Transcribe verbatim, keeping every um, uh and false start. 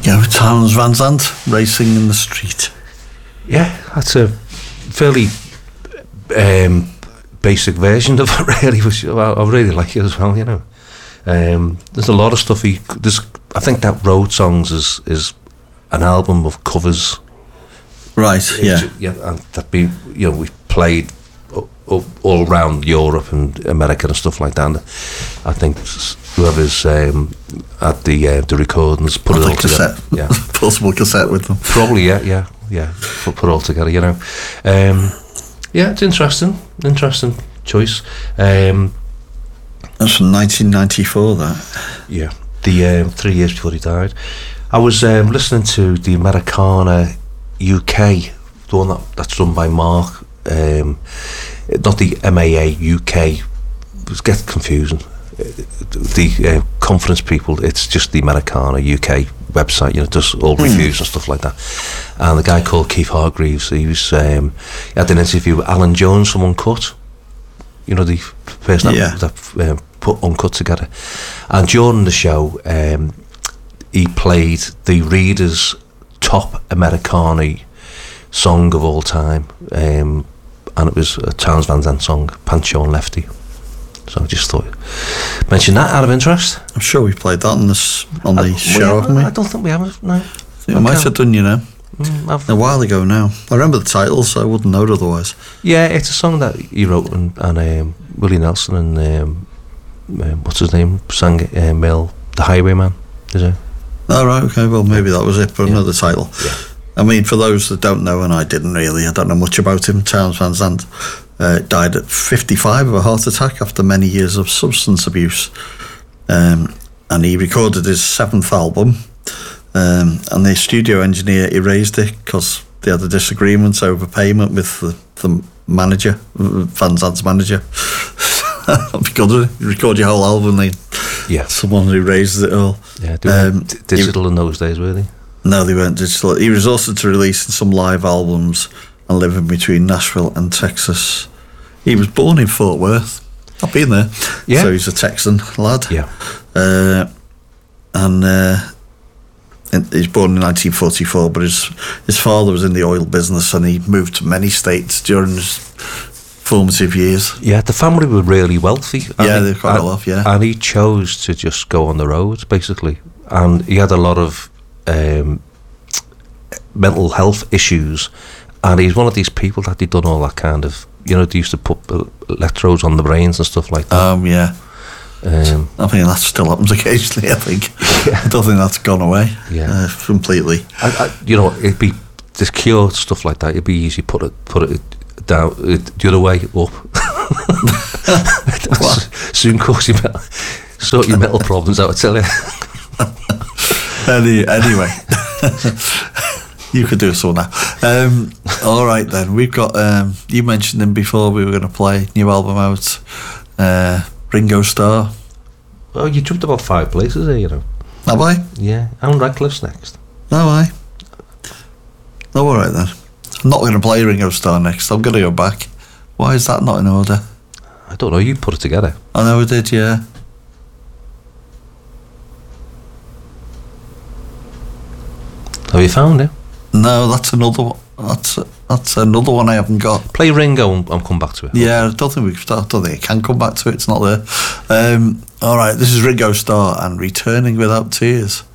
Yeah, Townes Van Zandt, Racing in the Street. Yeah, that's a fairly um, basic version of it, really, which I, I really like it as well, you know. Um, there's a lot of stuff he... There's, I think that Road Songs is, is an album of covers. Right, yeah. Yeah, and that be, you know, we played all, all around Europe and America and stuff like that. And I think whoever's um, at the uh, the recordings put I it all cassette. together. Yeah, possible cassette with them. Probably, yeah, yeah, yeah. Put, put it all together, you know. Um, yeah, it's interesting, interesting choice. Um, That's from nineteen ninety-four. That. Yeah, the um, three years before he died. I was um, listening to the Americana U K, the one that, that's run by Mark. Um, not the M A A U K. It gets confusing. The uh, conference people, it's just the Americana U K website, you know, does all mm. reviews and stuff like that. And the guy called Keith Hargreaves, he was um, he had an interview with Alan Jones from Uncut, you know, the person yeah. that, that um, put Uncut together. And during the show, um, he played the Reader's top Americana song of all time, um, and it was a Townes Van Zandt song, Pancho and Lefty. So I just thought, mention that out of interest. I'm sure we played that on this on the I, show, we, haven't we? I don't think we have. No, we might have done, you know, mm, a while ago now. I remember the title, so I wouldn't know it otherwise. Yeah, it's a song that he wrote, and, and um, Willie Nelson and um, um, what's his name sang it, uh, Mel, the Highwayman, is it? Oh right, okay. Well, maybe that was it, but yeah. another title. Yeah. I mean, for those that don't know, and I didn't really, I don't know much about him. Townes Van Zandt uh, died at fifty-five of a heart attack after many years of substance abuse, um, and he recorded his seventh album. Um, and the studio engineer erased it because they had a disagreement over payment with the, the manager, Van Zandt's manager. Because you record your whole album, then yeah, someone erases it all. Yeah, they were um, d- digital he, in those days, were they? No, they weren't digital. He was also to release some live albums and living between Nashville and Texas. He was born in Fort Worth. I've been there. Yeah. So he's a Texan lad. Yeah. Uh, and uh, he's born in nineteen forty-four, but his his father was in the oil business and he moved to many states during his formative years. Yeah, the family were really wealthy. Yeah, they're quite well off, yeah. And he chose to just go on the road, basically. And he had a lot of um, mental health issues. And he's one of these people that he'd done all that kind of, you know, they used to put electrodes on the brains and stuff like that. Um, yeah. Um, I think that still happens occasionally, I think. Yeah. I don't think that's gone away yeah. uh, completely. I, I, you know, it'd be, this cure, stuff like that, it'd be easy, put it put it down, it, the other way, up. Soon cause you metal, sort your mental problems out, I tell you. Any, anyway. You could do so now. Um, all right then, we've got. Um, you mentioned him before. We were going to play new album out. Uh, Ringo Starr. Oh, you jumped about five places there, you know. Have I? Yeah, Alan Radcliffe's next. Have I? Oh, all right then. I'm not going to play Ringo Starr next. I'm going to go back. Why is that not in order? I don't know. You put it together. I know I did. Yeah. Have you found it? No, that's another one. That's that's another one I haven't got. Play Ringo and I'll come back to it. Yeah, I don't think we. I don't think I can come back to it. It's not there. Um, all right, this is Ringo Starr and Returning Without Tears.